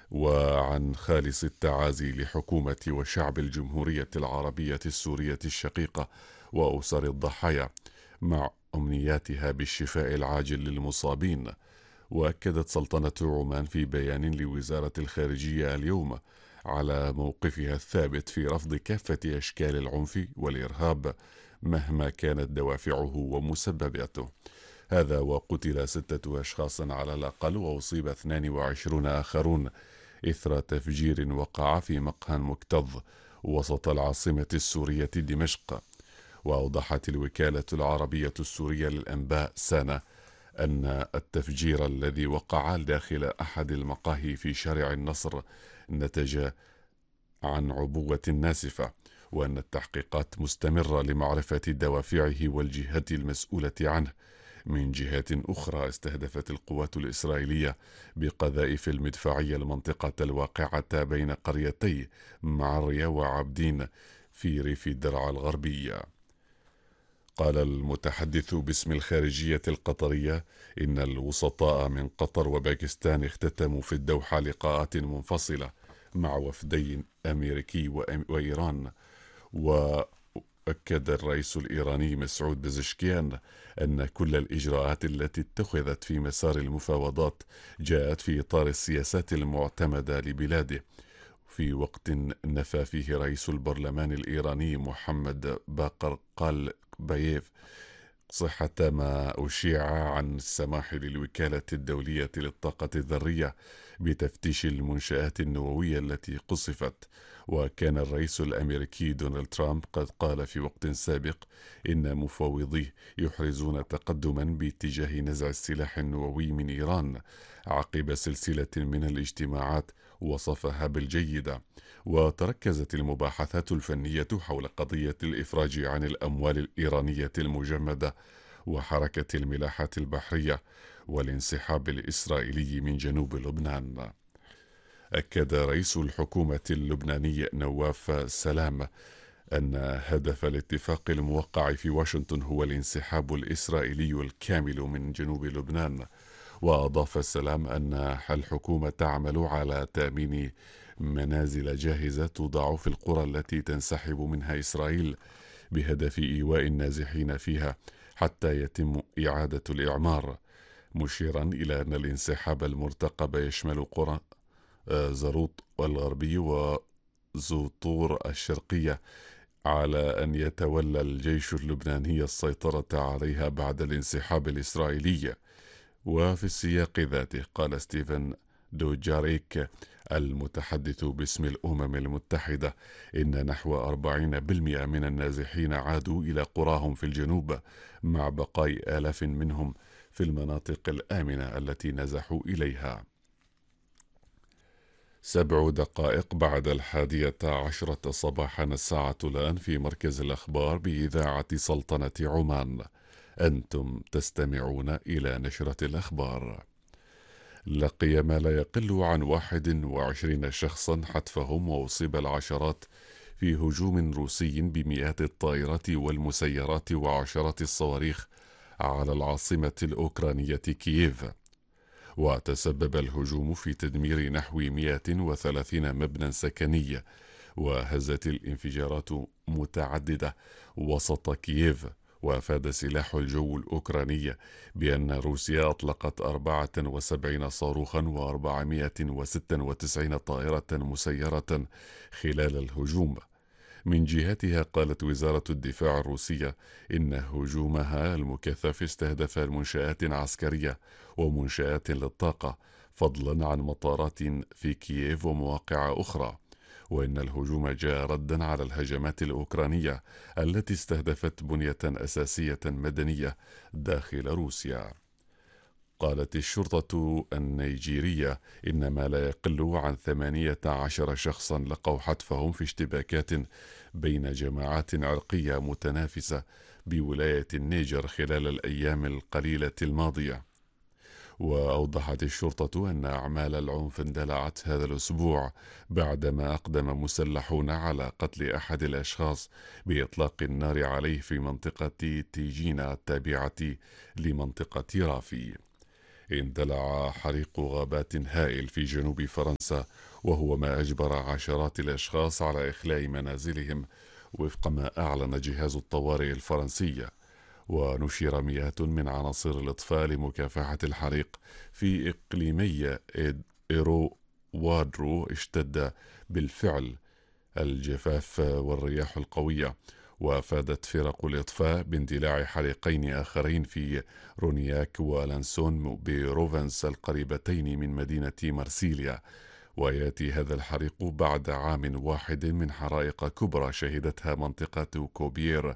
وعن خالص التعازي لحكومة وشعب الجمهورية العربية السورية الشقيقة وأسر الضحايا، مع أمنياتها بالشفاء العاجل للمصابين. وأكدت سلطنة عمان في بيان لوزارة الخارجية اليوم على موقفها الثابت في رفض كافة أشكال العنف والإرهاب مهما كانت دوافعه ومسبباته. هذا وقتل 6 أشخاص على الأقل، وأصيب 22 آخرون إثر تفجير وقع في مقهى مكتظ وسط العاصمة السورية دمشق. وأوضحت الوكالة العربية السورية للأنباء سانا أن التفجير الذي وقع داخل أحد المقاهي في شارع النصر نتج عن عبوة ناسفة، وأن التحقيقات مستمرة لمعرفة دوافعه والجهات المسؤولة عنه. من جهة أخرى، استهدفت القوات الإسرائيلية بقذائف المدفعية المنطقة الواقعة بين قريتي معرية وعابدين في ريف درعا الغربية. قال المتحدث باسم الخارجية القطرية إن الوسطاء من قطر وباكستان اختتموا في الدوحة لقاءات منفصلة مع وفدي أمريكي وإيران. وأكد الرئيس الإيراني مسعود بزشكيان أن كل الإجراءات التي اتخذت في مسار المفاوضات جاءت في إطار السياسات المعتمدة لبلاده، في وقت نفى فيه رئيس البرلمان الإيراني محمد باقر قال بايف صحة ما أشيع عن السماح للوكالة الدولية للطاقة الذرية بتفتيش المنشآت النووية التي قصفت. وكان الرئيس الأمريكي دونالد ترامب قد قال في وقت سابق إن مفوضيه يحرزون تقدما باتجاه نزع السلاح النووي من إيران عقب سلسلة من الاجتماعات وصفها بالجيدة. وتركزت المباحثات الفنية حول قضية الإفراج عن الأموال الإيرانية المجمدة وحركة الملاحة البحرية والانسحاب الإسرائيلي من جنوب لبنان. أكد رئيس الحكومة اللبناني نواف سلام أن هدف الاتفاق الموقع في واشنطن هو الانسحاب الإسرائيلي الكامل من جنوب لبنان. وأضاف السلام أن الحكومة تعمل على تأمين منازل جاهزة توضع في القرى التي تنسحب منها إسرائيل بهدف إيواء النازحين فيها حتى يتم إعادة الإعمار، مشيرا إلى أن الانسحاب المرتقب يشمل قرى زروط الغربي وزوطور الشرقية، على أن يتولى الجيش اللبناني السيطرة عليها بعد الانسحاب الإسرائيلي. وفي السياق ذاته قال ستيفن دوجاريك المتحدث باسم الأمم المتحدة إن نحو 40% من النازحين عادوا إلى قراهم في الجنوب، مع بقاء آلاف منهم في المناطق الآمنة التي نزحوا إليها. 7 دقائق بعد 11 صباحا، الساعة الآن في مركز الأخبار بإذاعة سلطنة عمان. أنتم تستمعون إلى نشرة الأخبار. لقي ما لا يقل عن 21 شخصا حتفهم وأصيب العشرات في هجوم روسي بمئات الطائرات والمسيرات وعشرات الصواريخ على العاصمة الأوكرانية كييف. وتسبب الهجوم في تدمير نحو 130 مبنى سكني، وهزت الانفجارات متعددة وسط كييف. وأفاد سلاح الجو الأوكراني بأن روسيا أطلقت 74 صاروخا و496 طائرة مسيرة خلال الهجوم. من جهتها قالت وزارة الدفاع الروسية إن هجومها المكثف استهدف منشآت عسكرية ومنشآت للطاقة، فضلا عن مطارات في كييف ومواقع أخرى. وإن الهجوم جاء ردا على الهجمات الأوكرانية التي استهدفت بنية أساسية مدنية داخل روسيا. قالت الشرطة النيجيرية إن ما لا يقل عن 18 شخصا لقوا حتفهم في اشتباكات بين جماعات عرقية متنافسة بولاية النيجر خلال الأيام القليلة الماضية. وأوضحت الشرطة أن أعمال العنف اندلعت هذا الأسبوع بعدما أقدم مسلحون على قتل أحد الأشخاص بإطلاق النار عليه في منطقة تيجينا التابعة لمنطقة رافي. اندلع حريق غابات هائل في جنوب فرنسا، وهو ما أجبر عشرات الأشخاص على إخلاء منازلهم وفق ما أعلن جهاز الطوارئ الفرنسي. ونشر مئات من عناصر الإطفاء لمكافحة الحريق في إقليمي إيرو وادرو. اشتد بالفعل الجفاف والرياح القوية، وأفادت فرق الإطفاء باندلاع حريقين آخرين في رونياك ولانسون بروفنس القريبتين من مدينة مرسيليا. ويأتي هذا الحريق بعد عام واحد من حرائق كبرى شهدتها منطقة كوبير،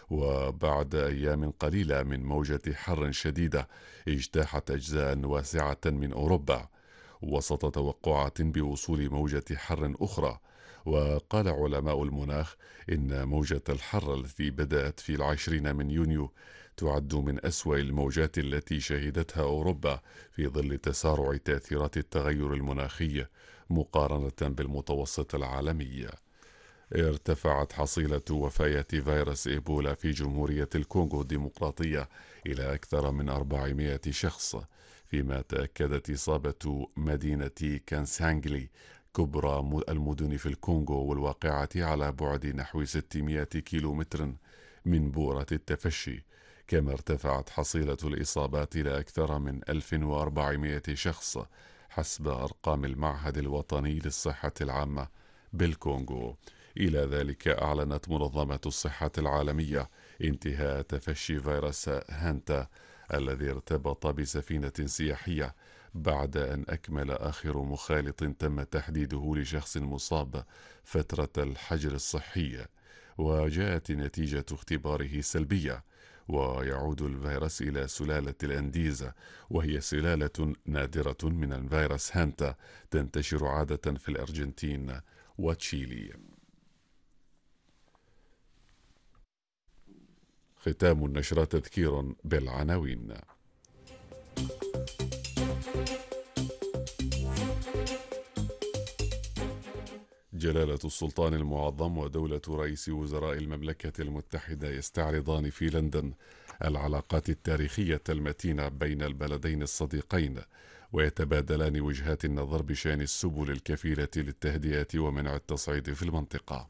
وبعد أيام قليلة من موجة حر شديدة اجتاحت أجزاء واسعة من أوروبا وسط توقعات بوصول موجة حر أخرى. وقال علماء المناخ إن موجة الحر التي بدأت في 20 من يونيو تعد من أسوأ الموجات التي شهدتها أوروبا في ظل تسارع تأثيرات التغير المناخي مقارنة بالمتوسط العالمي. ارتفعت حصيلة وفيات فيروس إيبولا في جمهورية الكونغو الديمقراطية إلى أكثر من 400 شخص، فيما تأكدت إصابة مدينة كانسانغلي كبرى المدن في الكونغو والواقعة على بعد نحو 600 كيلومتر من بؤرة التفشي. كما ارتفعت حصيلة الإصابات إلى أكثر من 1400 شخص حسب أرقام المعهد الوطني للصحة العامة بالكونغو. إلى ذلك أعلنت منظمة الصحة العالمية انتهاء تفشي فيروس هانتا الذي ارتبط بسفينة سياحية بعد أن أكمل آخر مخالط تم تحديده لشخص مصاب فترة الحجر الصحي، وجاءت نتيجة اختباره سلبية. ويعود الفيروس إلى سلالة الأنديزا، وهي سلالة نادرة من الفيروس هانتا تنتشر عادة في الأرجنتين وتشيلي. ختام النشرة تذكير بالعناوين. جلالة السلطان المعظم ودولة رئيس وزراء المملكة المتحدة يستعرضان في لندن العلاقات التاريخية المتينة بين البلدين الصديقين، ويتبادلان وجهات النظر بشأن السبل الكفيلة للتهدئة ومنع التصعيد في المنطقة.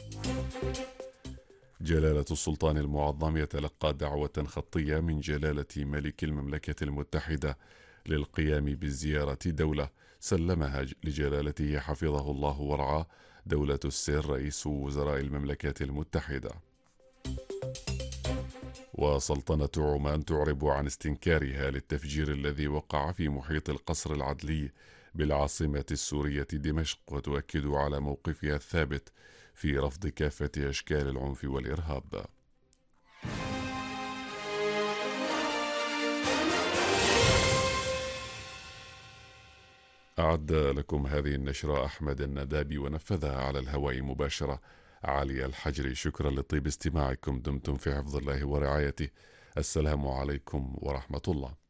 جلالة السلطان المعظم يتلقى دعوة خطية من جلالة ملك المملكة المتحدة للقيام بزيارة دولة سلمها لجلالته حفظه الله ورعاه دولة السر رئيس وزراء المملكة المتحدة. وسلطنة عمان تعرب عن استنكارها للتفجير الذي وقع في محيط القصر العدلي بالعاصمة السورية دمشق، وتؤكد على موقفها الثابت في رفض كافة أشكال العنف والإرهاب. أعد لكم هذه النشرة أحمد الندابي، ونفذها على الهواء مباشرة علي الحجري. شكرا لطيب استماعكم، دمتم في حفظ الله ورعايته. السلام عليكم ورحمة الله.